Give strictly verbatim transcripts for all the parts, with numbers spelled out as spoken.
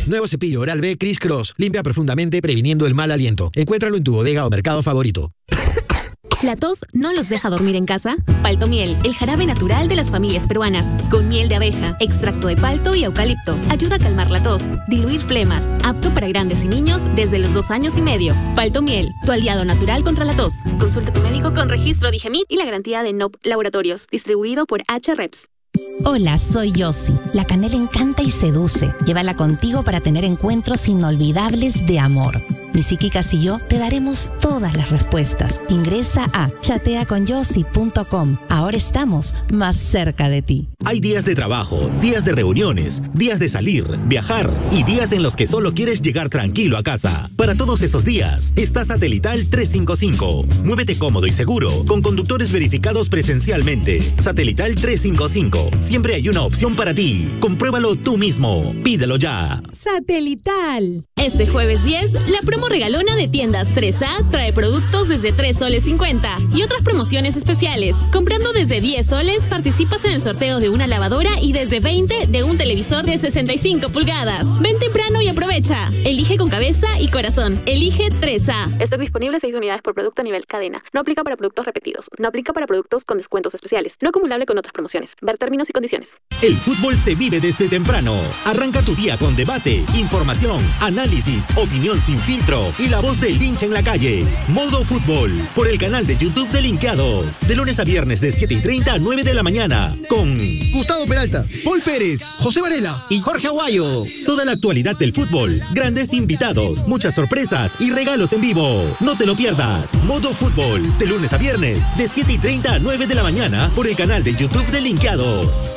Nuevo cepillo Oral-B Criss Cross. Limpia profundamente previniendo el mal aliento. Encuéntralo en tu bodega o mercado favorito. ¿La tos no los deja dormir en casa? Paltomiel, el jarabe natural de las familias peruanas. Con miel de abeja, extracto de palto y eucalipto. Ayuda a calmar la tos, diluir flemas. Apto para grandes y niños desde los dos años y medio. Paltomiel, tu aliado natural contra la tos. Consulta a tu médico con registro Digemit y la garantía de N O P Laboratorios. Distribuido por H. Reps. Hola, soy Yossi. La canela encanta y seduce. Llévala contigo para tener encuentros inolvidables de amor. Mi psíquicas y yo te daremos todas las respuestas. Ingresa a chatea con yossi punto com. Ahora estamos más cerca de ti. Hay días de trabajo, días de reuniones, días de salir, viajar y días en los que solo quieres llegar tranquilo a casa. Para todos esos días, está Satelital trescientos cincuenta y cinco. Muévete cómodo y seguro, con conductores verificados presencialmente. Satelital trescientos cincuenta y cinco. Siempre hay una opción para ti. Compruébalo tú mismo. Pídelo ya. Satelital. Este jueves diez, la promo regalona de tiendas tres A trae productos desde tres soles cincuenta y otras promociones especiales. Comprando desde diez soles, participas en el sorteo de una lavadora y desde veinte de un televisor de sesenta y cinco pulgadas. Ven temprano y aprovecha. Elige con cabeza y corazón. Elige tres A. Stock disponible seis unidades por producto a nivel cadena. No aplica para productos repetidos. No aplica para productos con descuentos especiales. No acumulable con otras promociones. Ver términos y condiciones. El fútbol se vive desde temprano. Arranca tu día con debate, información, análisis, opinión sin filtro y la voz del hincha en la calle. Modo Fútbol, por el canal de YouTube de Linkeados. De lunes a viernes de siete y treinta a nueve de la mañana. Con Gustavo Peralta, Paul Pérez, José Varela y Jorge Aguayo. Toda la actualidad del fútbol, grandes invitados, muchas sorpresas y regalos en vivo. No te lo pierdas. Modo Fútbol, de lunes a viernes de siete y treinta a nueve de la mañana por el canal de YouTube de Linkeados.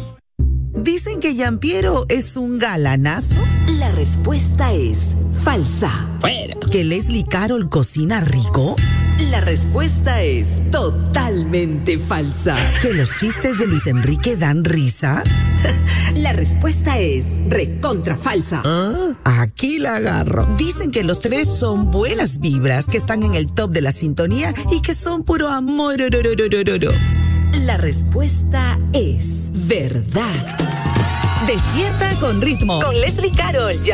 ¿Dicen que Giampiero es un galanazo? La respuesta es falsa. Fuera. ¿Que Leslie Carol cocina rico? La respuesta es totalmente falsa. ¿Que los chistes de Luis Enrique dan risa? La respuesta es recontra falsa. ¿Ah? Aquí la agarro. Dicen que los tres son buenas vibras, que están en el top de la sintonía y que son puro amor. La respuesta es verdad. Despierta con ritmo. Con Leslie Carol.